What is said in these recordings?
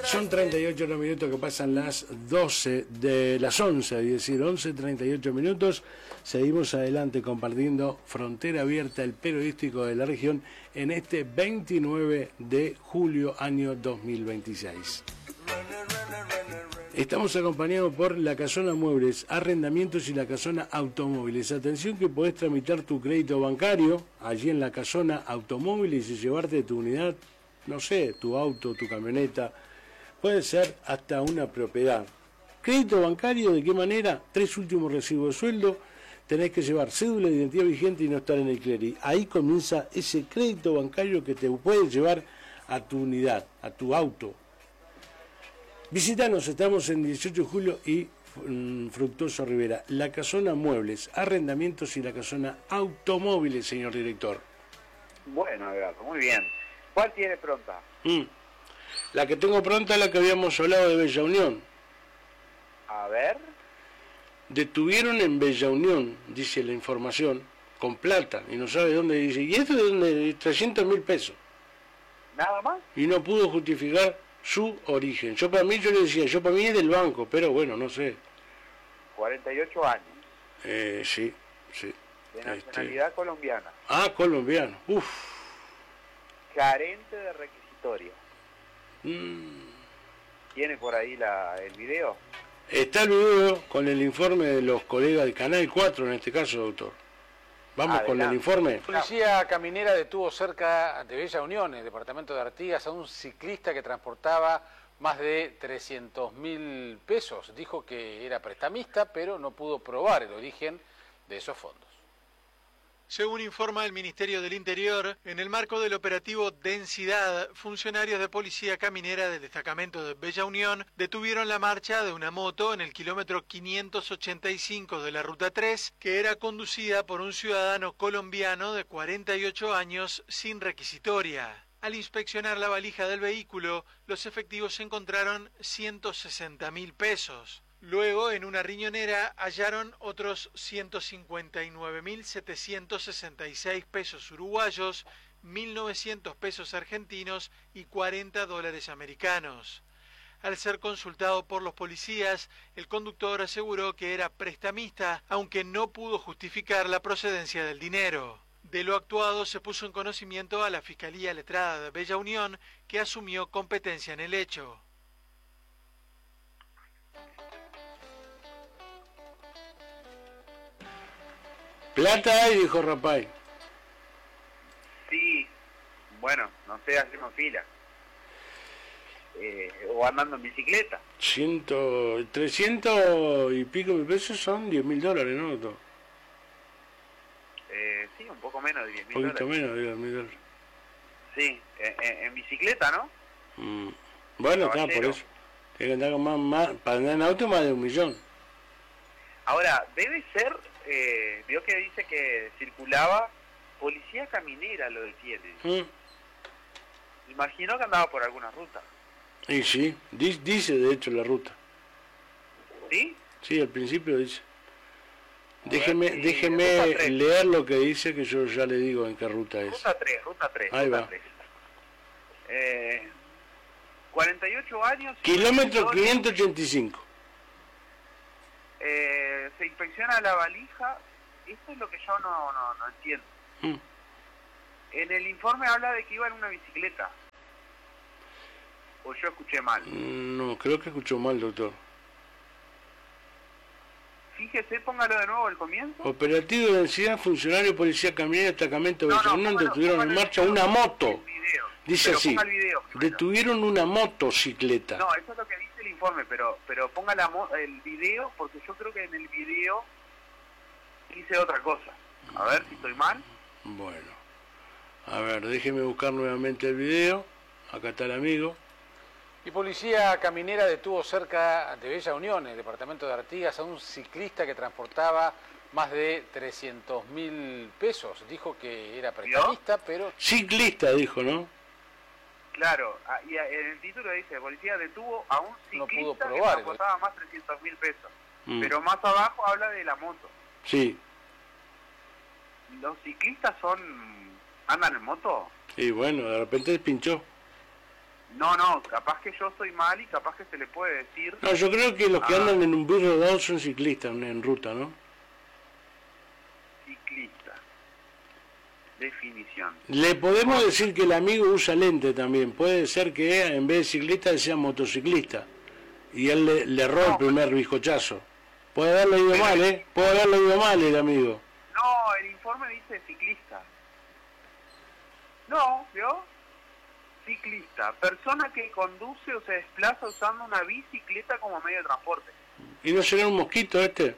Son 38 los minutos que pasan las 12 de las 11, es decir, 11:38 minutos. Seguimos adelante compartiendo Frontera Abierta, el periodístico de la región, en este 29 de julio, año 2026. Estamos acompañados por La Casona Muebles, Arrendamientos y La Casona Automóviles. Atención que podés tramitar tu crédito bancario allí en La Casona Automóviles y llevarte tu unidad, no sé, tu auto, tu camioneta, puede ser hasta una propiedad. Crédito bancario, ¿de qué manera? 3 últimos recibos de sueldo, tenés que llevar cédula de identidad vigente y no estar en el clery. Ahí comienza ese crédito bancario que te puede llevar a tu unidad, a tu auto. Visítanos, estamos en 18 de julio y Fructuoso Rivera. La Casona Muebles, Arrendamientos y La Casona Automóviles, señor director. Bueno, Edgardo, muy bien. ¿Cuál tiene pronta? La que tengo pronta es la que habíamos hablado de Bella Unión. A ver. Detuvieron en Bella Unión, dice la información, con plata, y no sabe dónde dice. ¿Y esto de dónde? 300.000 pesos. ¿Nada más? Y no pudo justificar su origen. Yo para mí es del banco, pero bueno, no sé. 48 años. Sí. De nacionalidad colombiana. Ah, colombiano. Uf. Carente de requisitoria. ¿Tiene por ahí el video? Está el video con el informe de los colegas del Canal 4, en este caso, doctor. Vamos con el informe. La policía caminera detuvo cerca de Bella Unión, en el departamento de Artigas, a un ciclista que transportaba más de 300.000 pesos. Dijo que era prestamista, pero no pudo probar el origen de esos fondos. Según informa el Ministerio del Interior, en el marco del operativo Densidad, funcionarios de policía caminera del destacamento de Bella Unión detuvieron la marcha de una moto en el kilómetro 585 de la Ruta 3, que era conducida por un ciudadano colombiano de 48 años sin requisitoria. Al inspeccionar la valija del vehículo, los efectivos encontraron 160.000 pesos. Luego, en una riñonera, hallaron otros 159.766 pesos uruguayos, 1.900 pesos argentinos y $40 americanos. Al ser consultado por los policías, el conductor aseguró que era prestamista, aunque no pudo justificar la procedencia del dinero. De lo actuado se puso en conocimiento a la Fiscalía Letrada de Bella Unión, que asumió competencia en el hecho. Plata hay, dijo Rapay. Sí, bueno, no sé, hacemos fila. O andando en bicicleta. 300 y pico mil pesos son $10.000, ¿no, doctor? Sí, un poco menos de $10.000. Un poquito menos de $10.000. Sí, en bicicleta, ¿no? Bueno, está, por eso. Tiene que andar con más, para andar en auto más de 1 millón. Ahora, debe ser, vio que dice que circulaba, policía caminera lo detiene. Imagino que andaba por alguna ruta. Y sí, dice de hecho la ruta. ¿Sí? Sí, al principio dice. Déjeme leer lo que dice, que yo ya le digo en qué ruta es. Ruta 3. Ahí ruta va. 3. 48 años. Kilómetro 585. Se inspecciona la valija. Esto es lo que yo no entiendo. En el informe habla de que iba en una bicicleta. ¿O yo escuché mal? No, creo que escuchó mal, doctor. Fíjese, póngalo de nuevo al comienzo. Operativo de densidad, funcionario, policía caminera, destacamento de Bella Unión, detuvieron en marcha una moto. Dice así, detuvieron una motocicleta. No, eso es lo que dice el informe, pero ponga el video, porque yo creo que en el video dice otra cosa. A ver si estoy mal. Bueno, a ver, déjeme buscar nuevamente el video. Acá está el amigo. Y policía caminera detuvo cerca de Bella Unión, en el departamento de Artigas, a un ciclista que transportaba más de 300.000 pesos. Dijo que era prestamista, pero... Ciclista, dijo, ¿no? Claro, y en el título dice, policía detuvo a un ciclista, no pudo probar, que transportaba más 300.000 pesos. Pero más abajo habla de la moto. Sí. ¿Los ciclistas andan en moto? Y bueno, de repente pinchó. No, capaz que yo estoy mal y capaz que se le puede decir... No, yo creo que los que andan en un birro rodado son ciclistas en ruta, ¿no? Ciclista. Definición. Le podemos decir que el amigo usa lente también. Puede ser que en vez de ciclista sea motociclista. Y él le erró el primer bizcochazo. Puede haberlo ido mal, ¿eh? Puede haberlo ido mal el amigo. No, el informe dice ciclista. No, ¿vio? Ciclista. Persona que conduce o se desplaza usando una bicicleta como medio de transporte. ¿Y no será un mosquito este?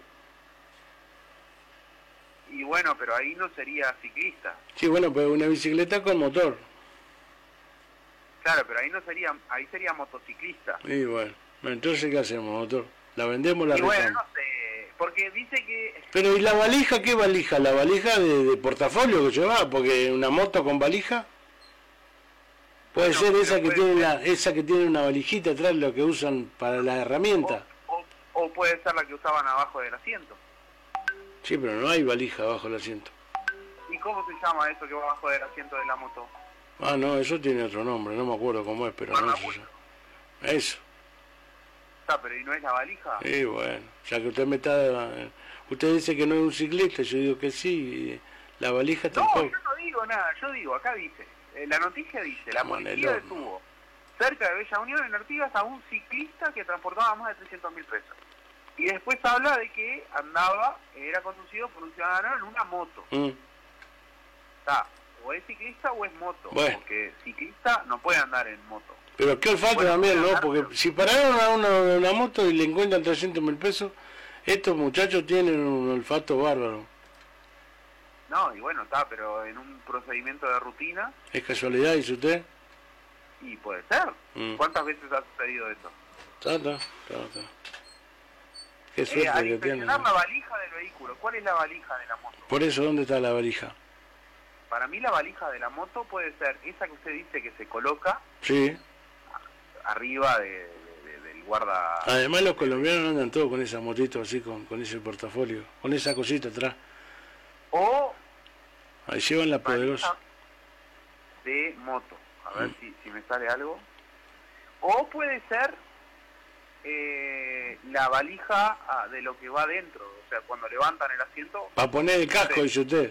Y bueno, pero ahí no sería ciclista. Sí, bueno, pero una bicicleta con motor. Claro, pero ahí no sería, ahí sería motociclista. Y bueno, entonces ¿qué hacemos, motor? ¿La vendemos o la Y bueno, rifamos? no sé, porque dice que... Pero ¿y la valija qué valija? ¿La valija de portafolio que lleva? Porque una moto con valija... Puede Bueno, ser pero esa que puede tiene ser. esa que tiene una valijita atrás, lo que usan para la herramienta. O puede ser la que usaban abajo del asiento. Sí, pero no hay valija abajo del asiento. ¿Y cómo se llama eso que va abajo del asiento de la moto? Ah, no, eso tiene otro nombre, no me acuerdo cómo es, pero no sé. Guardamuelle. Eso. Está, pero ¿y no es la valija? Y bueno, ya que usted me está... Usted dice que no es un ciclista, yo digo que sí, y la valija No, tampoco. yo no digo nada, yo digo, acá dice, la noticia dice, la Como en el policía horno. detuvo cerca de Bella Unión, en Artigas, a un ciclista que transportaba más de 300.000 pesos. Y después habla de que era conducido por un ciudadano en una moto. Está, o es ciclista o es moto, Bueno. porque ciclista no puede andar en moto. Pero qué olfato Bueno, también, ¿no? claro. Porque si pararon a una moto y le encuentran 300.000 pesos, estos muchachos tienen un olfato bárbaro. No, y bueno, está, pero en un procedimiento de rutina, ¿Es casualidad, dice usted? y puede ser. Mm. ¿Cuántas veces ha sucedido eso? Está. Qué suerte Al que tienen. inspeccionar la valija del vehículo, ¿cuál es la valija de la moto? Por eso, ¿dónde está la valija? Para mí la valija de la moto puede ser esa que usted dice que se coloca Sí. arriba del guarda... Además los colombianos andan todos con esa motito así, con ese portafolio, con esa cosita atrás. O Ahí llevan la poderosa. valija de moto. A ver si me sale algo. O puede ser la valija de lo que va adentro. O sea, cuando levantan el asiento, Para poner el casco, dice usted.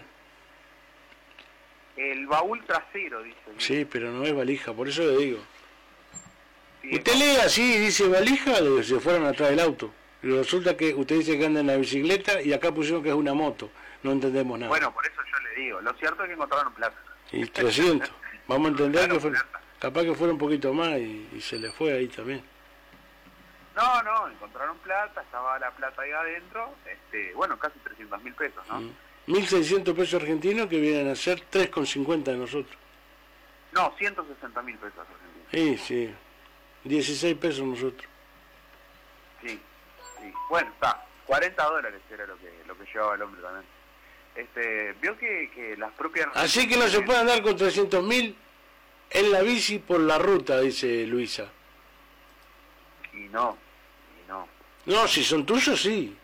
el baúl trasero, dice. Sí, pero no es valija, por eso le digo. Sí, Usted lee así y dice valija, se fueron atrás del auto. Y resulta que usted dice que anda en la bicicleta y acá pusieron que es una moto. No entendemos nada. Bueno, por eso yo le digo. Lo cierto es que encontraron plata. Y 300. Vamos a entender Claro, que fue, plata. capaz que fuera un poquito más y se le fue ahí también. No, encontraron plata, estaba la plata ahí adentro, bueno, casi 300.000 pesos, ¿no? 1.600 pesos argentinos que vienen a ser 3,50 de nosotros. No, 160.000 pesos argentinos. Sí. 16 pesos nosotros. Sí. Bueno, está, $40 era lo que llevaba el hombre también. Vio que las propias... Así que no se puede andar con 300.000 en la bici por la ruta, dice Luisa. Y no. No, si son tuyos, sí.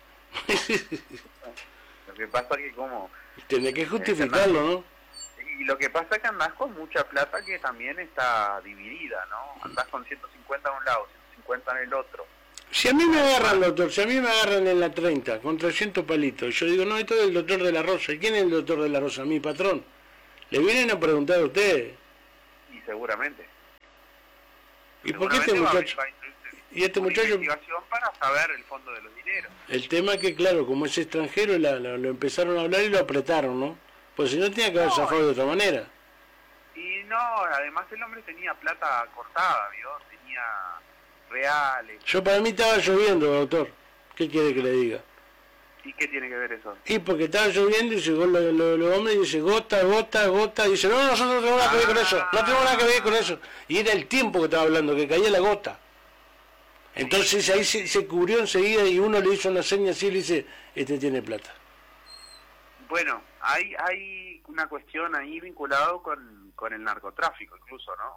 Lo que pasa es que como... Tiene que justificarlo, ¿no? Y lo que pasa es que andás con mucha plata que también está dividida, ¿no? Andás con 150 a un lado, 150 en el otro. Si a mí me agarran, doctor, si a mí me agarran en la 30 con 300 palitos, y yo digo, no, esto es el doctor de la Rosa. ¿Y quién es el doctor de la Rosa? Mi patrón. Le vienen a preguntar a ustedes. Y seguramente. ¿Y por qué este Seguramente muchacho? Y este una muchacho, investigación para saber el fondo de los dineros. el tema es que, claro, como es extranjero, lo empezaron a hablar y lo apretaron, ¿no? Pues si no, tenía que haber zafado de otra manera. Y no, además el hombre tenía plata cortada, ¿vio? Tenía reales. Yo para mí estaba lloviendo, doctor. ¿Qué quiere que le diga? ¿Y qué tiene que ver eso? Y porque estaba lloviendo y llegó los hombres y dice gota, y dice, no, nosotros no tenemos nada que ver con eso, no tenemos nada que ver con eso. Y era el tiempo que estaba hablando, que caía la gota. Entonces ahí se cubrió enseguida y uno le hizo una seña así y le dice, este tiene plata. Bueno, hay una cuestión ahí vinculado con el narcotráfico incluso, ¿no?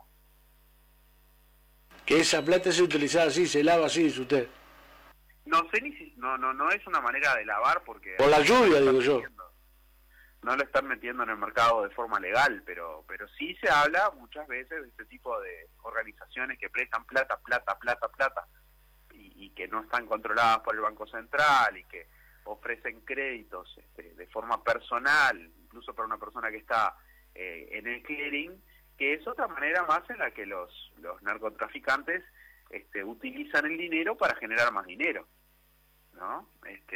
Que esa plata se utilizaba así, se lava así, dice usted. No sé ni si... No es una manera de lavar porque... Por la lluvia, digo yo. no lo están metiendo en el mercado de forma legal, pero sí se habla muchas veces de este tipo de organizaciones que prestan plata, y que no están controladas por el Banco Central y que ofrecen créditos de forma personal, incluso para una persona que está en el clearing, que es otra manera más en la que los narcotraficantes utilizan el dinero para generar más dinero, ¿no?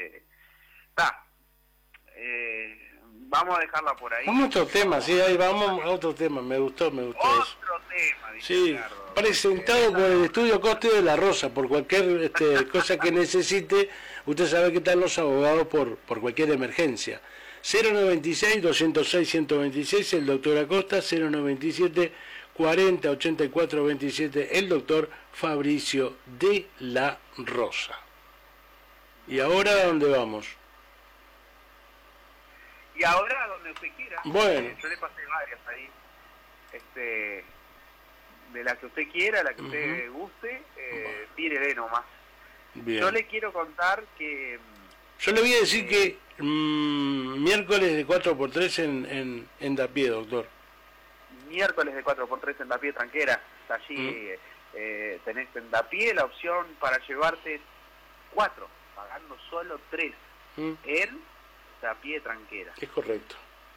Vamos a dejarla por ahí. Vamos a otro tema, sí, ahí vamos a otro tema, me gustó otro eso. Tema, dice Sí, Ricardo. presentado por el Estudio Coste de La Rosa, por cualquier cosa que necesite, usted sabe que están los abogados por cualquier emergencia. 096-206-126, el doctor Acosta, 097-40-84-27, el doctor Fabricio de La Rosa. ¿Y ahora a dónde vamos? Y ahora donde usted quiera. Bueno. Yo le pasé varias ahí. De la que usted quiera, la que usted guste, tírele nomás. Bien. Yo le quiero contar que... Yo le voy a decir que miércoles de 4x3 en Dapié, doctor. Miércoles de 4x3 en Dapié Tranquera. Allí tenés en Dapié la opción para llevarte 4, pagando solo 3 en Dapié Tranquera. Es correcto.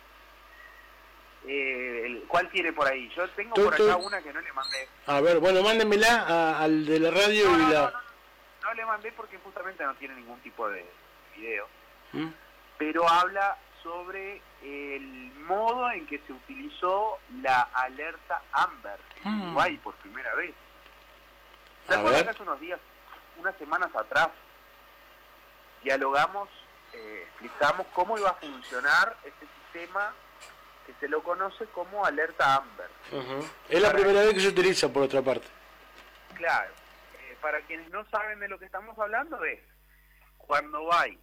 ¿Cuál tiene por ahí? Yo tengo por acá una que no le mandé. A ver, bueno, mándemela al de la radio No le mandé porque justamente no tiene ningún tipo de video. Pero habla sobre el modo en que se utilizó la alerta Amber en Uruguay por primera vez. ¿Se acuerdan que hace unos días, unas semanas atrás, dialogamos, explicamos cómo iba a funcionar este sistema que se lo conoce como alerta Amber? Es la primera vez que se utiliza, por otra parte. Claro. Para quienes no saben de lo que estamos hablando, es cuando hay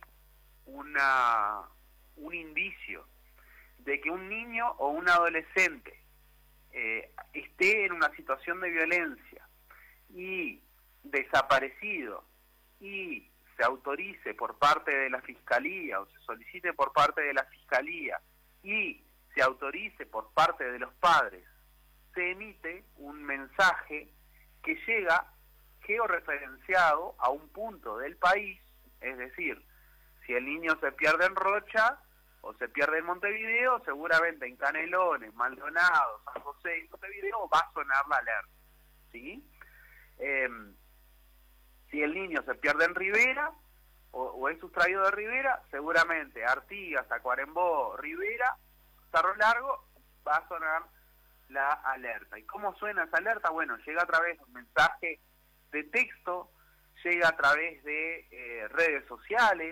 un indicio de que un niño o un adolescente esté en una situación de violencia y desaparecido, y se autorice por parte de la Fiscalía o se solicite por parte de la Fiscalía y se autorice por parte de los padres, se emite un mensaje que llega georreferenciado a un punto del país. Es decir, si el niño se pierde en Rocha o se pierde en Montevideo, seguramente en Canelones, Maldonado, San José y Montevideo va a sonar la alerta, ¿sí? Si el niño se pierde en Rivera o es sustraído de Rivera, seguramente Artigas, Tacuarembó, Rivera, Cerro Largo, va a sonar la alerta. ¿Y cómo suena esa alerta? Bueno, llega a través de un mensaje de texto, llega a través de redes sociales.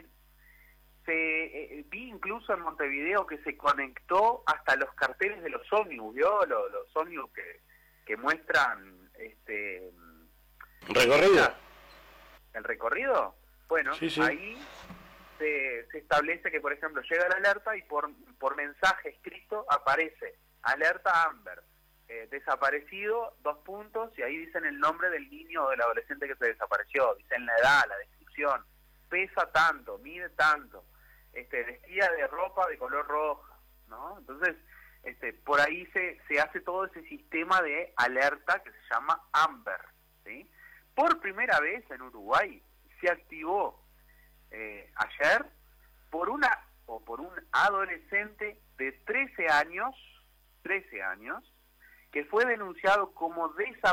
Vi incluso en Montevideo que se conectó hasta los carteles de los ómnibus, ¿vio? Los ómnibus que muestran ¿recorrido? ¿El recorrido? Bueno, sí. Ahí se establece que, por ejemplo, llega la alerta y por mensaje escrito aparece alerta Amber, desaparecido, 2 puntos, y ahí dicen el nombre del niño o del adolescente que se desapareció, dicen la edad, la descripción, pesa tanto, mide tanto, vestida de ropa de color roja, ¿no? Entonces, por ahí se hace todo ese sistema de alerta que se llama Amber, ¿sí? Por primera vez en Uruguay se activó ayer por un adolescente de 13 años que fue denunciado como